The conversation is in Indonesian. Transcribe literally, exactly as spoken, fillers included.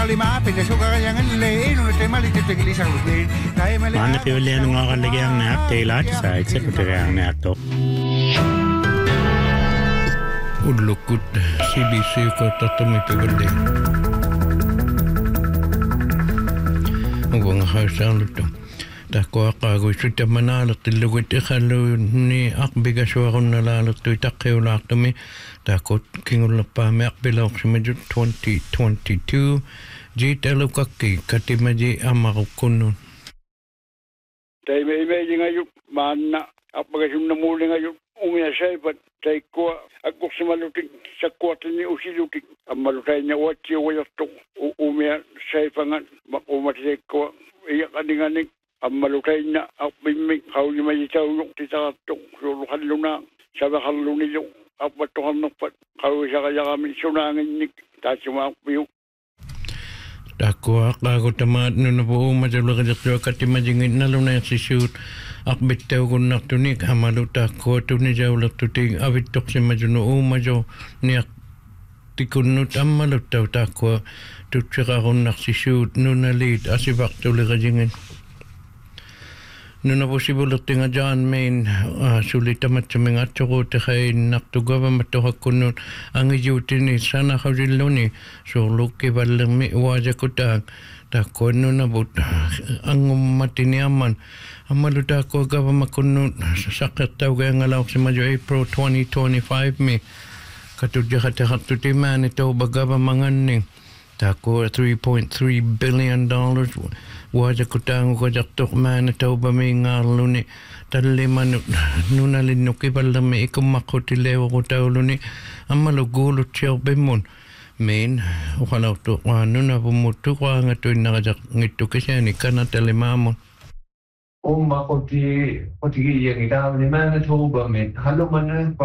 Maana piwalian ng mga kalagyan na Taylor sa Secretary ang nato. Ulukut C B C ko tatami piwali. Ang hasan luto. Tako ako suta manalot tilugot ikalo ni akbiga suakon nalalot to itakyo laktami. Tako kingul pa me akbilok sa medyo twenty twenty-two. Jit alo kaki katimaji amakukunon. Tay may may ngayon mana apagasun na muli ngayon umya siya but tay ko ako sa maluting sa kwata ni usiluting ang malutay niya watsi wayato umya siya pangan makumatay ko iyak aning-aning ang malutay niya ang bimig how ni may itawong titatong sulukan luna sabakan lunilong ang patukan ng pat how siya kaya kami sunangin ni tasyo mga Tako ako tamat no na po majalog ka katimajingin na luna si shoot akbit tayo ko naktunik hamaluta ko to ni jawlak tuting abitok si majuno umajo niyak tikunut amaluta tako tutsaka ko nak si shoot no na lead asibak to ligajingin no na possible tinga John Main sulit tamat sa mga tsoko takay naktugawa matuhak kunot ang iyutin ni sana kawilo ni so luki balang mi waja kutang tako no na but ang matiniaman ang maluta ko gawa makunot sakit tao kaya ngalaw si Majo April twenty twenty-five mi katudya katakat tutiman ito bagawa manganing tako three point three billion dollars waja kutang ko jaktok man ito ba may ngalo ni taliman nuna linuki balang may ikumakotilewa ko tao ni ang malugulot siya bemon main ukalaw to ano na pumuto ko ang ito nakajak ngito kasi ni kanatalimamon Umma koti koti yang ita ni mana coba men halu mana